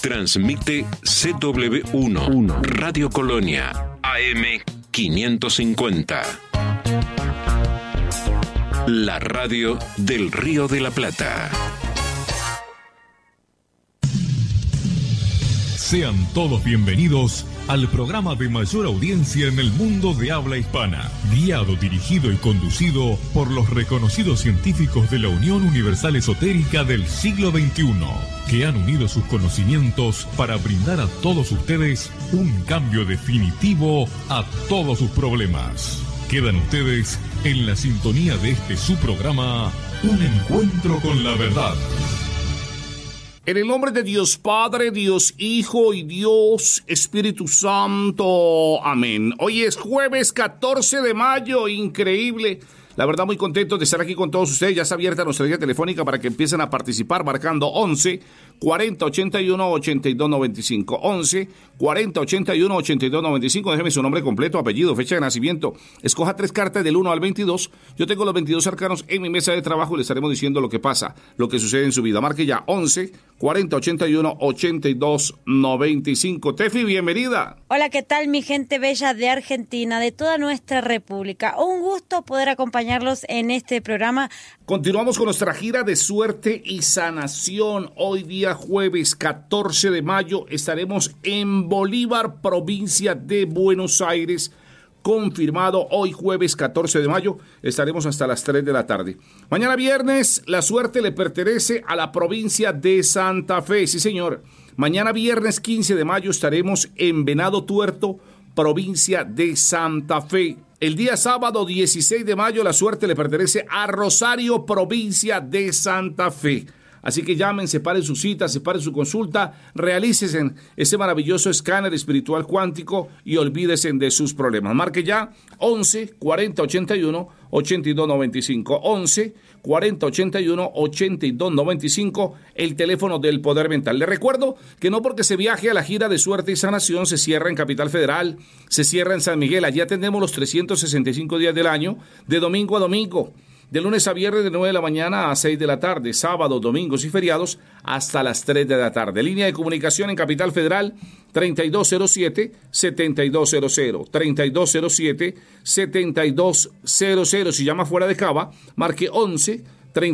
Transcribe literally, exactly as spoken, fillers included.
Transmite C W uno, Radio Colonia, A M quinientos cincuenta. La radio del Río de la Plata. Sean todos bienvenidos al programa de mayor audiencia en el mundo de habla hispana, guiado, dirigido y conducido por los reconocidos científicos de la Unión Universal Esotérica del siglo veintiuno, que han unido sus conocimientos para brindar a todos ustedes un cambio definitivo a todos sus problemas. Quedan ustedes en la sintonía de este su programa, Un Encuentro con la Verdad. En el nombre de Dios Padre, Dios Hijo y Dios Espíritu Santo. Amén. Hoy es jueves catorce de mayo, increíble. La verdad, muy contento de estar aquí con todos ustedes. Ya está abierta nuestra línea telefónica para que empiecen a participar marcando once, cuarenta, ochenta y uno, ochenta y dos, noventa y cinco. once, cuarenta, ochenta y uno, ochenta y dos, noventa y cinco. Déjeme su nombre completo, apellido, fecha de nacimiento. Escoja tres cartas del uno al veintidós. Yo tengo los veintidós arcanos en mi mesa de trabajo y le estaremos diciendo lo que pasa, lo que sucede en su vida. Marque ya once, cuarenta, ochenta y uno, ochenta y dos, noventa y cinco. Tefi, bienvenida. Hola, ¿qué tal, mi gente bella de Argentina, de toda nuestra república? Un gusto poder acompañarlos en este programa. Continuamos con nuestra gira de suerte y sanación. Hoy día jueves catorce de mayo estaremos en Bolívar, provincia de Buenos Aires. Confirmado, hoy jueves catorce de mayo estaremos hasta las tres de la tarde. Mañana viernes la suerte le pertenece a la provincia de Santa Fe. Sí, señor. Mañana viernes quince de mayo estaremos en Venado Tuerto, provincia de Santa Fe. El día sábado dieciséis de mayo la suerte le pertenece a Rosario, provincia de Santa Fe. Así que llamen, separen su cita, separen su consulta, realícese ese maravilloso escáner espiritual cuántico y olvídense de sus problemas. Marque ya once, cuarenta, ochenta y uno, ochenta y dos, noventa y cinco. once, cuarenta, ochenta y uno, ochenta y dos, noventa y cinco, el teléfono del Poder Mental. Le recuerdo que no porque se viaje a la gira de suerte y sanación se cierra en Capital Federal, se cierra en San Miguel. Allí atendemos los trescientos sesenta y cinco días del año, de domingo a domingo. De lunes a viernes de nueve de la mañana a seis de la tarde, sábados, domingos y feriados hasta las tres de la tarde. Línea de comunicación en Capital Federal treinta y dos cero siete, setenta y dos cero cero, treinta y dos cero siete, setenta y dos cero cero. Si llama fuera de Cava, marque once,